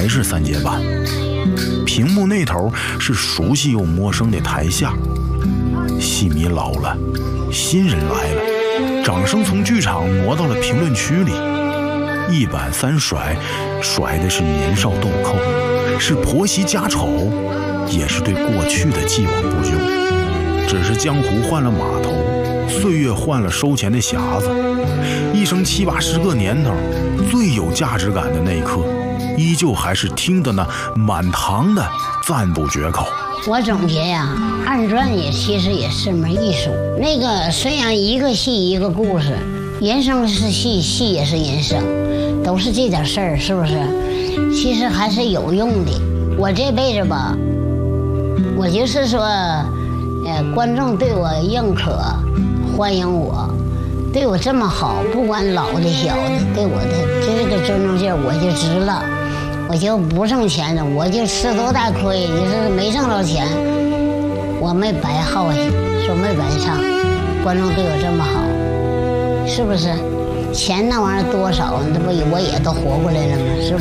还是三节半。屏幕那头是熟悉又陌生的台下，戏迷老了，新人来了，掌声从剧场挪到了评论区里。一板三甩，甩的是年少豆蔻，是婆媳家丑，也是对过去的既往不咎。只是江湖换了码头，岁月换了收钱的匣子，一生7、80个年头，最有价值感的那一刻，依旧还是听得那满堂的赞不绝口。 我总结呀，二传其实也是门艺术。那个虽然一个戏一个故事，人生是戏，戏也是人生，都是这点事儿，是不是？其实还是有用的。我这辈子吧，我就是说，观众对我认可，欢迎我，对我这么好，不管老的小的，对我的这个尊重劲儿，我就值了。我就不挣钱的，我就吃多大亏，就是没挣着钱，我没白耗去，说没白唱。观众对我这么好，是不是？钱那玩意儿多少，这不我也都活过来了吗？是不是？